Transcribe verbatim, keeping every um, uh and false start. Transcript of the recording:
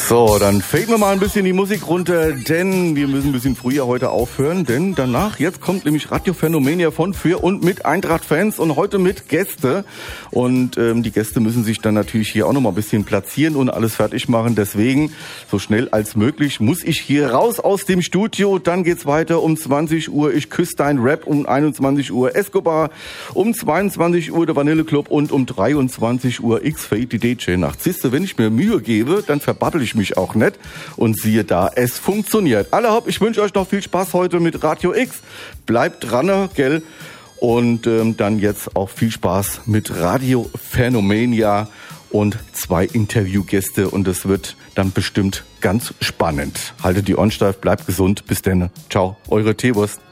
So, dann faden wir mal ein bisschen die Musik runter, denn wir müssen ein bisschen früher heute aufhören, denn danach, jetzt kommt nämlich Radio Phänomenia von, für und mit Eintracht-Fans und heute mit Gäste. Und ähm, die Gäste müssen sich dann natürlich hier auch noch mal ein bisschen platzieren und alles fertig machen. Deswegen, so schnell als möglich, muss ich hier raus aus dem Studio. Dann geht's weiter um zwanzig Uhr. Ich küsse dein Rap, um einundzwanzig Uhr Escobar, um zweiundzwanzig Uhr der Vanille Club und um dreiundzwanzig Uhr X-Fade, die D J-Nacht. Siehste, wenn ich mir Mühe gebe, dann verbabbel ich mich auch nicht. Und siehe da, es funktioniert. Alle hopp, ich wünsche euch noch viel Spaß heute mit Radio X. Bleibt dran, gell? Und ähm, dann jetzt auch viel Spaß mit Radio Phänomenia und zwei Interviewgäste. Und es wird dann bestimmt ganz spannend. Haltet die Ohren steif, bleibt gesund. Bis dann. Ciao, eure Teewurst.